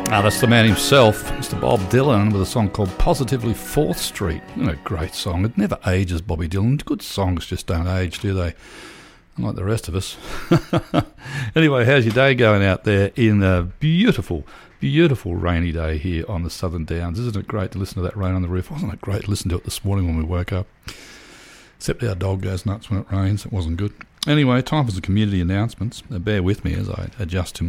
That's the man himself, Mr. Bob Dylan, with a song called Positively 4th Street. A great song. It never ages, Bobby Dylan. Good songs just don't age, do they? Unlike the rest of us. Anyway, how's your day going out there in a beautiful, beautiful rainy day here on the Southern Downs? Isn't it great to listen to that rain on the roof? Wasn't it great to listen to it this morning when we woke up? Except our dog goes nuts when it rains. It wasn't good. Anyway, time for some community announcements. Bear with me as I adjust to